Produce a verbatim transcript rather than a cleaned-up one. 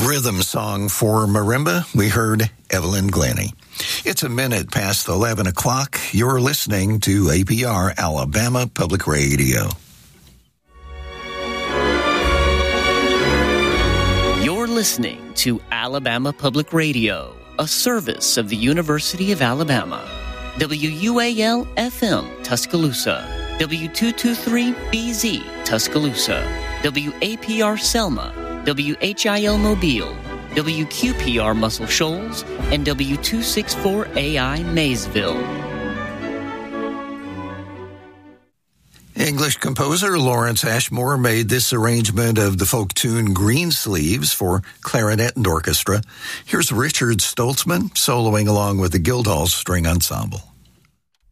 rhythm song for marimba, we heard Evelyn Glennie. It's a minute past eleven o'clock. You're listening to A P R Alabama Public Radio. You're listening to Alabama Public Radio, a service of the University of Alabama. W U A L F M Tuscaloosa, W two twenty-three B Z Tuscaloosa, W A P R Selma, W H I L Mobile, W Q P R Muscle Shoals, and W two sixty-four A I Maysville. English composer Lawrence Ashmore made this arrangement of the folk tune Greensleeves for clarinet and orchestra. Here's Richard Stoltzman soloing along with the Guildhall String Ensemble.